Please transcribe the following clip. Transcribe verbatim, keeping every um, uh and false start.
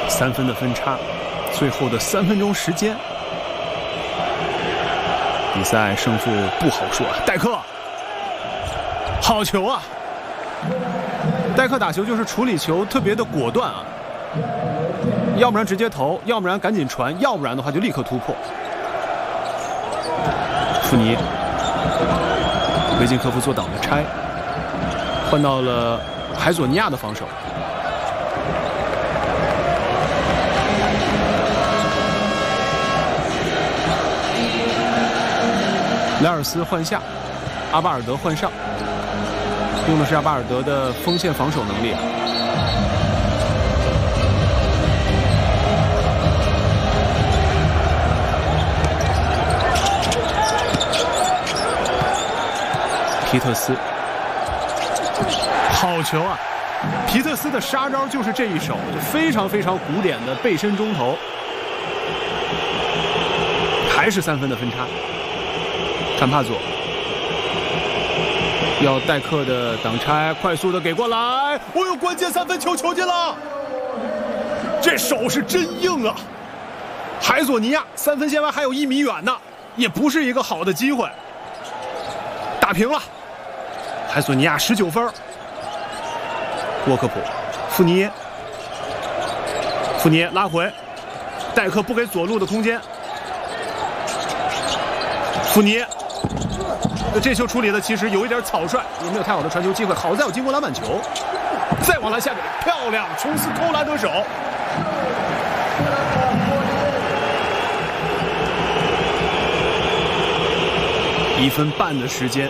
三分的分差，最后的三分钟时间，比赛胜负不好说。戴克，好球啊！戴克打球就是处理球特别的果断啊，要不然直接投，要不然赶紧传，要不然的话就立刻突破。富尼，维金科夫做挡的拆，换到了海索尼亚的防守。莱尔斯换下，阿巴尔德换上，用的是阿巴尔德的锋线防守能力。皮特斯，好球啊！皮特斯的杀招就是这一手，就非常非常古典的背身中投，还是三分的分差。坎帕佐要戴克的挡拆，快速的给过来，我有关键三分球球进了，这手是真硬啊！海索尼亚三分线外还有一米远呢，也不是一个好的机会，打平了。海索尼亚十九分，沃克普，富尼耶，富尼耶拉回，戴克不给左路的空间，富尼耶。这球处理的其实有一点草率，也没有太好的传球机会，好在有进攻篮板球，再往篮下给，漂亮，琼斯扣篮得手。一分半的时间。